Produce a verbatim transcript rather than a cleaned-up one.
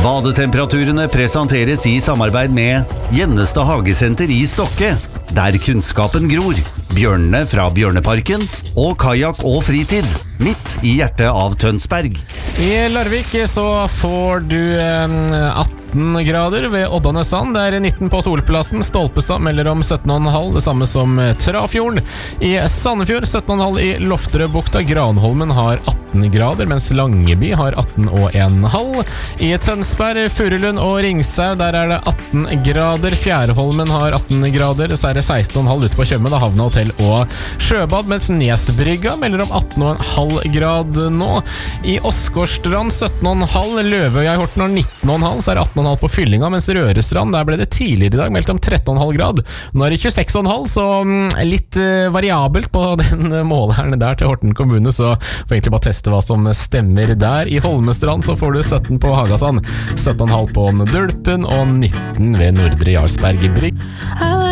Badetemperaturene presenteres i samarbeid med Gjennestad Hagesenter i Stokke, der kunnskapen gror, bjørnene fra Bjørneparken og kajak og fritid, midt i hjertet av Tønsberg. I Larvik så får du atten grader ved Oddanesand. Det er nitten på Solplassen. Stolpestad melder om sytten komma fem, det samme som Trafjorden. I Sandefjord sytten komma fem i Lofterødbukta. Granholmen har atten grader, mens Langeby har atten komma fem. I Tønsberg, Furulund og Ringsau, der er det atten grader. Fjærholmen har atten grader, så er det seksten komma fem ute på Tjøme, da Havna Hotell og Sjøbad, mens Nesbrygga melder om atten komma fem grad nå. I Åsgårdstrand sytten komma fem, Løvøya i Horten har nitten komma fem, så er det atten komma fem på Fyllinga, mens Rørestrand, der ble det tidligere i dag meldt om tretten komma fem grad. Nå er det tjueseks komma fem, så litt variabelt på den måleren der til Horten kommune, så får egentlig bare teste hva som stemmer der. I Holmestrand så får du sytten på Hagasand, sytten komma fem på Dølpen og nitten ved Nordre Jarlsberg Brygg.